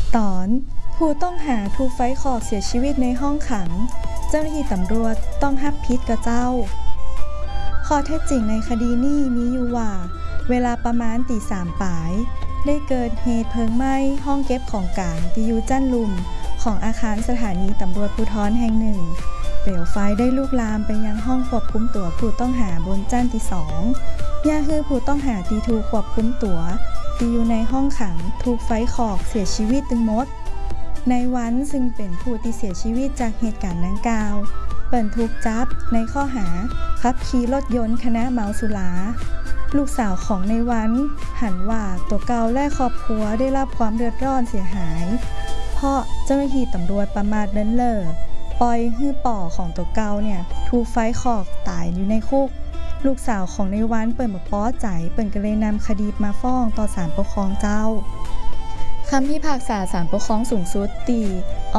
ตอนผู้ต้องหาถูกไฟคอกเสียชีวิตในห้องขังเจ้าหน้าที่ตำรวจต้องรับผิดกับเจ้าข้อเท็จจริงในคดีนี้มีอยู่ว่าเวลาประมาณตี 3 ปลายได้เกิดเหตุเพลิงไหม้ห้องเก็บของกลางที่อยู่จั่นลุมของอาคารสถานีตำรวจภูธรแห่งหนึ่งเปลวไฟได้ลุกลามไปยังห้องควบคุมตัวผู้ต้องหาบนจั่นที่ 2ย่าคือผู้ต้องหาที่ถูกควบคุมตัวที่อยู่ในห้องขังถูกไฟคอกเสียชีวิตทั้งหมดในวันซึ่งเป็นผู้ที่เสียชีวิตจากเหตุการณ์ดังกล่าวเปิ่นถูกจับในข้อหาขับขี่รถยนต์ขณะเมาสุราลูกสาวของในวันหันว่าตัวเก่าและครอบครัวได้รับความเดือดร้อนเสียหายเพราะเจ้าหน้าที่ตำรวจประมาทเลินเล่อปล่อยให้ป่อของตัวเก่าเนี่ยถูกไฟคอกตายอยู่ในคุกลูกสาวของในวันเปิ่นมาป้อใจเปิ่นก็เลยนำคดีมาฟ้องต่อศาลปกครองเจ้าคำพิพากษาศาลปกครองสูงสุดตีอ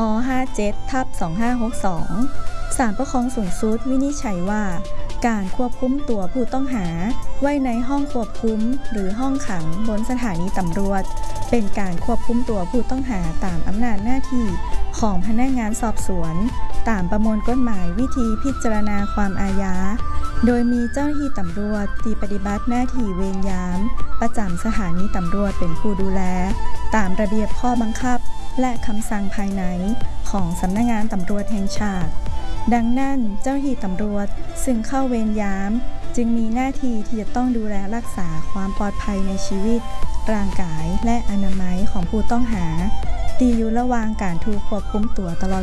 57/2562ศาลปกครองสูงสุดวินิจฉัยว่าการควบคุมตัวผู้ต้องหาไว้ในห้องควบคุมหรือห้องขังบนสถานีตำรวจเป็นการควบคุมตัวผู้ต้องหาตามอำนาจหน้าที่ของพนักงานสอบสวนตามประมวลกฎหมายวิธีพิจารณาความอาญาโดยมีเจ้าหน้าที่ตำรวจที่ปฏิบัติหน้าที่เวรยามประจำสถานีตำรวจเป็นผู้ดูแลตามระเบียบข้อบังคับและคำสั่งภายในของสำนักงานตำรวจแห่งชาติดังนั้นเจ้าหน้าที่ตำรวจซึ่งเข้าเวรยามจึงมีหน้าที่ที่จะต้องดูแลรักษาความปลอดภัยในชีวิตร่างกายและอนามัยของผู้ต้องหาที่อยู่ระหว่างการถูกควบคุมตัวตลอด